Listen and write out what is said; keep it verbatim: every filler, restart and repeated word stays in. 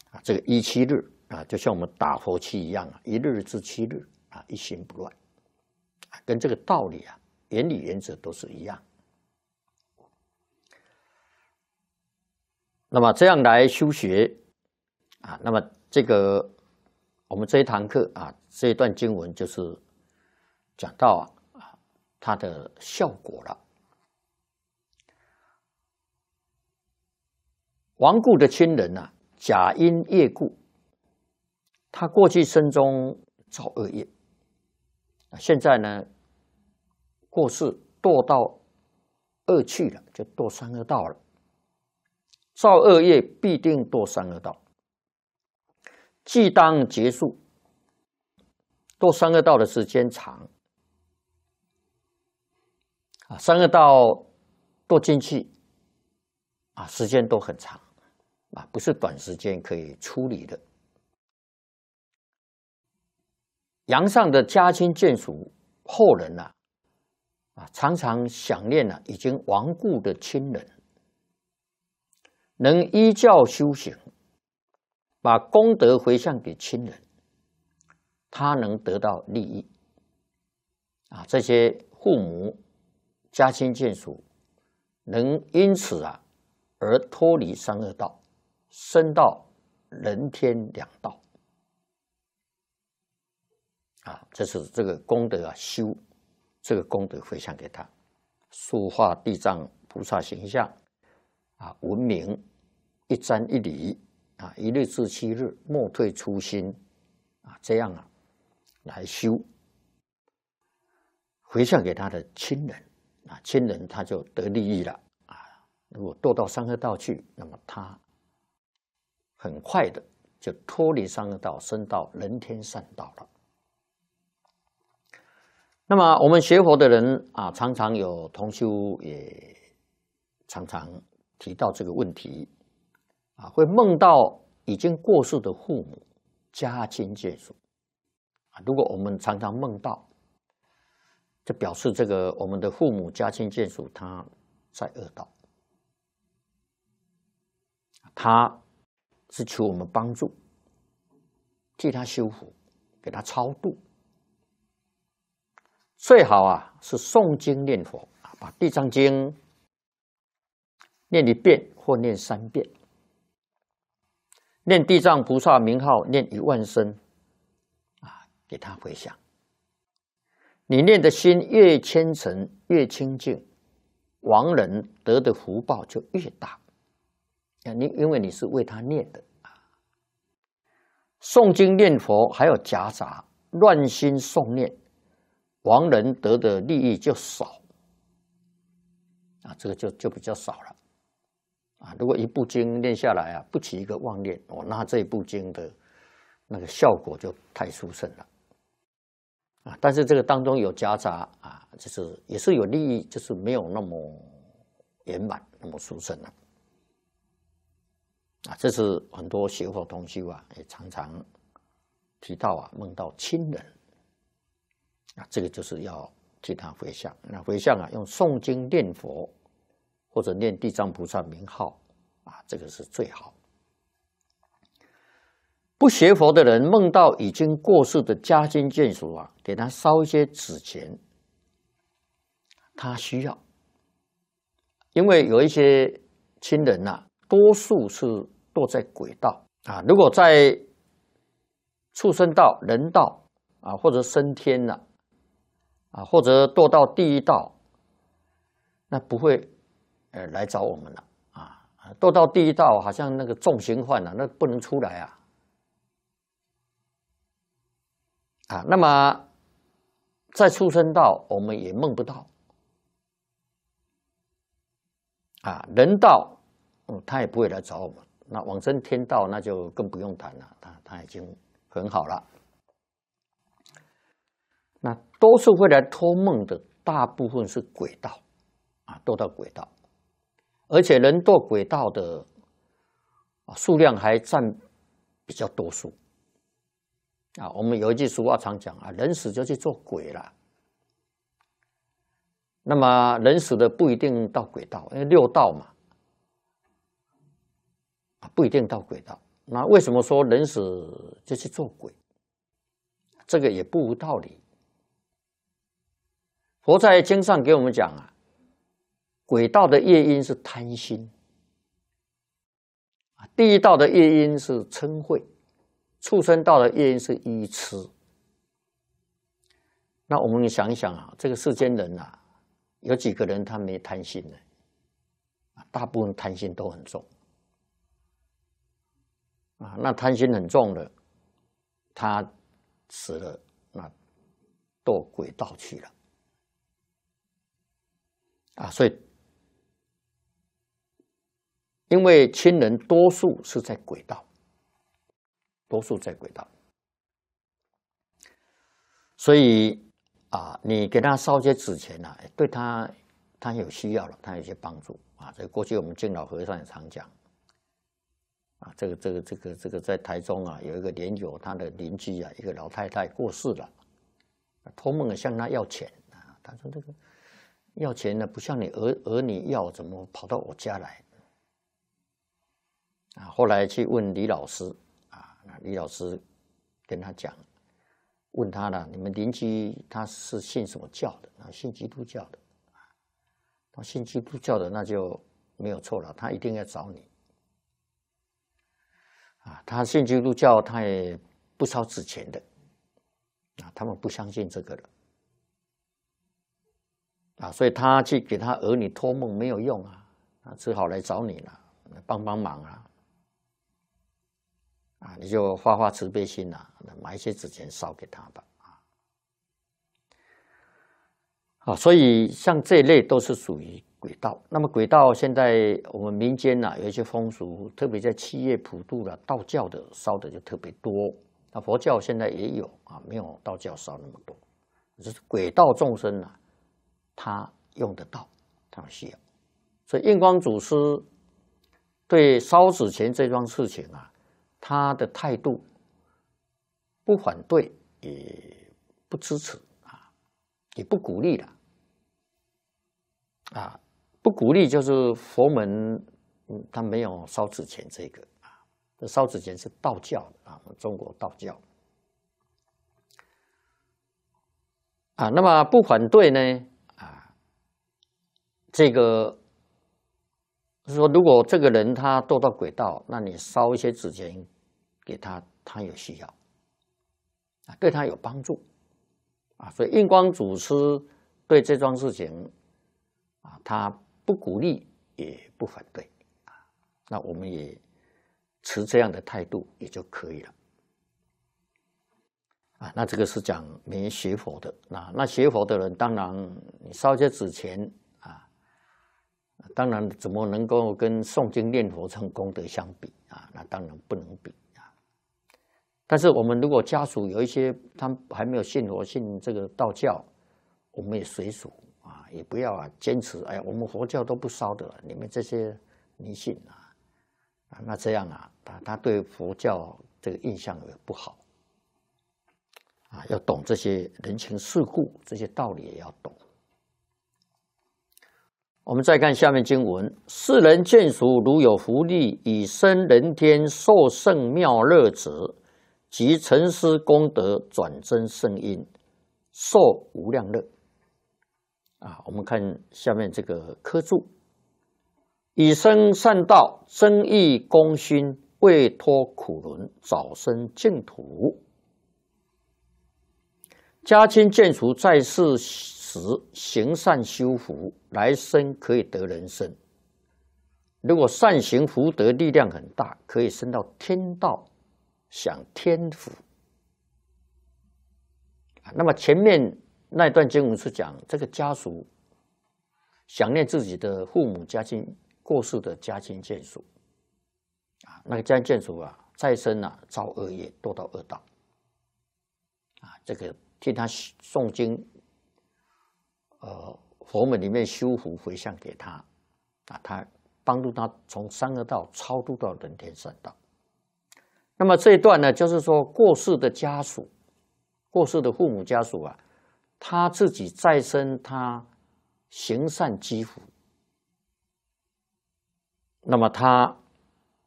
啊，这个一七日啊，就像我们打佛七一样啊，一日至七日啊，一心不乱，啊，跟这个道理啊，原理原则都是一样。那么这样来修学啊，那么这个我们这一堂课啊，这一段经文就是讲到啊，它的效果了。亡故的亲人啊，假因业故，他过去生中造恶业，现在呢过世堕到恶趣了，就堕三恶道了。造恶业必定堕三恶道，既当结束。堕三恶道的时间长啊，三恶道堕进去啊，时间都很长啊，不是短时间可以处理的。阳上的家亲眷属后人啊，啊常常想念啊已经亡故的亲人，能依教修行，把功德回向给亲人，他能得到利益啊。这些父母、家亲眷属能因此啊而脱离三恶道，升到人天两道啊。这是这个功德啊，修这个功德回向给他，塑化地藏菩萨形象啊，文明一瞻一礼啊，一日至七日，莫退初心啊，这样啊来修，回向给他的亲人啊，亲人他就得利益了啊。如果堕到三恶道去，那么他很快的就脱离三恶道，升到人天善道了。那么我们学佛的人啊，常常有同修也常常提到这个问题啊，会梦到已经过世的父母、家亲眷属啊。如果我们常常梦到，就表示这个我们的父母、家亲眷属他在恶道，他是求我们帮助，替他修福，给他超度。最好啊是诵经念佛啊，把《地藏经》念一遍或念三遍，念地藏菩萨名号念一万声啊，给他回向。你念的心越虔诚越清净，亡人得的福报就越大。你因为你是为他念的啊，诵经念佛还有夹杂乱心诵念，亡人得的利益就少啊，这个就就比较少了啊。如果一部经念下来啊，不起一个妄念，哦，那这一部经的那个效果就太殊胜了啊。但是这个当中有夹杂啊，就是也是有利益，就是没有那么圆满，那么殊胜了啊。这是很多学佛同修啊，也常常提到啊，梦到亲人。啊，这个就是要替他回向。那回向啊，用诵经念佛，或者念地藏菩萨名号啊，这个是最好。不学佛的人梦到已经过世的家亲眷属啊，给他烧一些纸钱，他需要，因为有一些亲人呐、啊，多数是堕在鬼道啊，如果在畜生道、人道啊，或者升天了。啊，或者堕到地狱道，那不会呃来找我们了啊。堕到地狱道，好像那个重刑犯啊，那不能出来啊。啊，那么在畜生道，我们也梦不到啊。人道，嗯，他也不会来找我们。那往生天道，那就更不用谈了，他他已经很好了。那都是会来托梦的，大部分是鬼道啊，堕到鬼道，而且人堕鬼道的数量还占比较多数啊。我们有一句俗话常讲啊，人死就去做鬼了。那么人死的不一定到鬼道，因为六道嘛，不一定到鬼道。 那为什么说人死就去做鬼？这个也不无道理。佛在经上给我们讲啊，鬼道的业因是贪心，地狱道的业因是嗔恚，畜生道的业因是愚痴。那我们想一想啊，这个世间人啊，有几个人他没贪心呢？大部分贪心都很重啊。那贪心很重的，他死了，那堕鬼道去了啊。所以，因为亲人多数是在鬼道，多数在鬼道，所以啊，你给他烧些纸钱啊，对他他有需要了，他有些帮助啊。这过去我们敬老和尚也常讲啊，这个这个这个这个在台中啊，有一个莲友，他的邻居啊，一个老太太过世了，托梦向他要钱啊。他说这个要钱呢，不像你儿儿女要，怎么跑到我家来？啊，后来去问李老师啊，那李老师跟他讲，问他了，你们邻居他是信什么教的？啊，信基督教的。他信基督教的那就没有错了，他一定要找你。啊，他信基督教，他也不烧纸钱的，啊，他们不相信这个的，啊，所以他去给他儿女托梦没有用啊，啊，只好来找你了，帮帮忙啊，啊，你就发发慈悲心啊，买一些纸钱烧给他吧，啊，啊，所以像这一类都是属于鬼道。那么鬼道现在我们民间啊有一些风俗，特别在七月普渡了，道教的烧的就特别多。那佛教现在也有啊，没有道教烧那么多。就是鬼道众生啊，他用得到，他需要。所以印光祖师对烧纸钱这桩事情啊，他的态度不反对，也不支持啊，也不鼓励了啊。不鼓励就是佛门，嗯，他没有烧纸钱这个啊。这烧纸钱是道教的啊，中国道教啊。那么不反对呢啊，这个是说，如果这个人他堕到鬼道，那你烧一些纸钱给他，他有需要啊，对他有帮助啊。所以印光祖师对这桩事情啊，他不鼓励也不反对啊，那我们也持这样的态度也就可以了啊。那这个是讲没学佛的，那那学佛的人，当然你烧些纸钱啊，当然怎么能够跟诵经念佛这种功德相比啊？那当然不能比啊。但是我们如果家属有一些他还没有信佛信这个道教，我们也随属。啊，也不要啊，坚持哎呀，我们佛教都不烧的，你们这些迷信啊，啊，那这样啊，他他对佛教这个印象也不好啊，要懂这些人情世故，这些道理也要懂。我们再看下面经文：世人见俗，如有福利，以生人天，受胜妙乐者，即成师功德，转增圣因，受无量乐。啊，我们看下面这个科注：以生善道，增益功勋，未脱苦轮，早生净土。家亲眷属在世时行善修福，来生可以得人身。如果善行福德力量很大，可以升到天道，享天福。那么前面那一段经文是讲这个家属想念自己的父母家亲过世的家亲眷属啊，那个家亲眷属啊，再生啊造恶业，堕到恶道啊，这个替他诵经，呃，佛门里面修福回向给他啊，他帮助他从三恶道超度到人天善道。那么这一段呢，就是说过世的家属，过世的父母家属啊，他自己再生，他行善积福，那么他